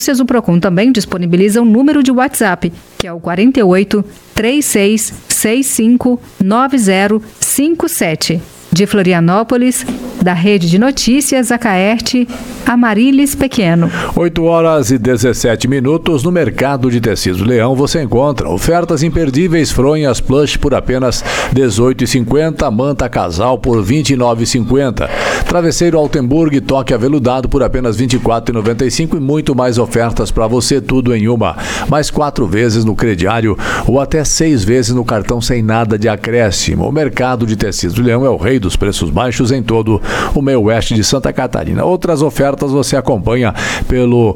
O Procon também disponibiliza um número de WhatsApp, que é o 48 36 65 9057. De Florianópolis, da Rede de Notícias Acaerte, Amarilis Pequeno. 8h17. No Mercado de Tecidos Leão você encontra ofertas imperdíveis: fronhas plush por apenas R$ 18,50, manta casal por R$ 29,50, travesseiro Altenburg toque aveludado por apenas R$ 24,95 e muito mais ofertas para você, tudo em uma. Mais 4 vezes no crediário ou até 6 vezes no cartão sem nada de acréscimo. O Mercado de Tecidos Leão é o rei dos preços baixos em todo o meio oeste de Santa Catarina. Outras ofertas você acompanha pelo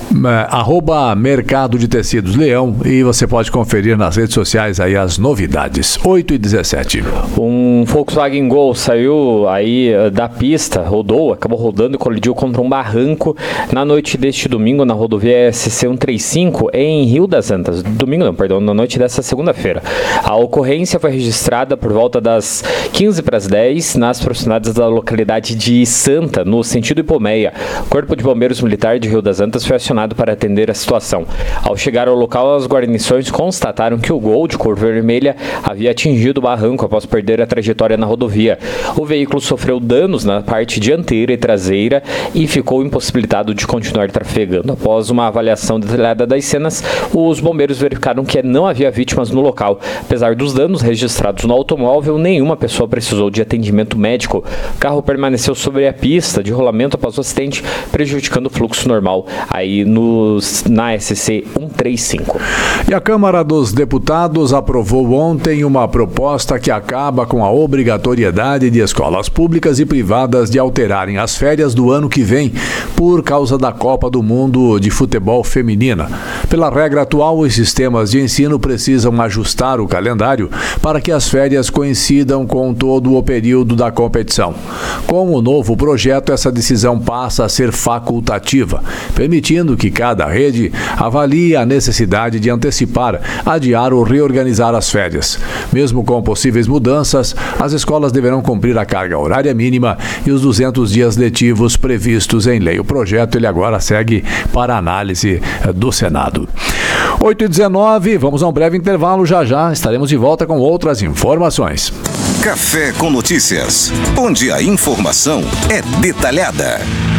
@Mercado de Tecidos Leão e você pode conferir nas redes sociais aí as novidades. 8h17. Um Volkswagen Gol saiu aí da pista, acabou rodando e colidiu contra um barranco na noite deste domingo na rodovia SC 135 em Rio das Antas. Na noite dessa segunda-feira. A ocorrência foi registrada por volta das 15:10 nas proximidades da localidade de Santa, no sentido Ipomeia. O Corpo de Bombeiros Militar de Rio das Antas foi acionado para atender a situação. Ao chegar ao local, as guarnições constataram que o Gol de cor vermelha havia atingido o barranco após perder a trajetória na rodovia. O veículo sofreu danos na parte dianteira e traseira e ficou impossibilitado de continuar trafegando. Após uma avaliação detalhada das cenas, os bombeiros verificaram que não havia vítimas no local. Apesar dos danos registrados no automóvel, nenhuma pessoa precisou de atendimento médico. O carro permaneceu sobre a pista de rolamento após o acidente, prejudicando o fluxo normal aí na SC 135. E a Câmara dos Deputados aprovou ontem uma proposta que acaba com a obrigatoriedade de escolas públicas e privadas de alterarem as férias do ano que vem por causa da Copa do Mundo de Futebol Feminina. Pela regra atual, os sistemas de ensino precisam ajustar o calendário para que as férias coincidam com todo o período da competição. Com o novo projeto, essa decisão passa a ser facultativa, permitindo que cada rede avalie a necessidade de antecipar, adiar ou reorganizar as férias. Mesmo com possíveis mudanças, as escolas deverão cumprir a carga horária mínima e os 200 dias letivos previstos em lei. O projeto ele agora segue para análise do Senado. 8h19, vamos a um breve intervalo. Já estaremos de volta com outras informações. Café com Notícias, onde a informação é detalhada.